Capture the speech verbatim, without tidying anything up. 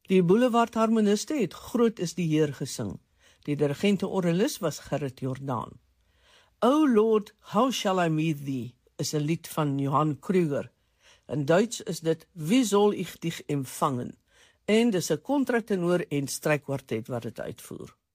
Die boulevardharmoniste het Groot is die Heer gesing. Die dirigente orgelis was Gerrit Jordaan. O Lord, how shall I meet thee is 'n lied van Johan Kruger. In Duits is dit Wie soll ich dich empfangen? En dis 'n kontratenoor en strykkwartet wat dit uitvoer.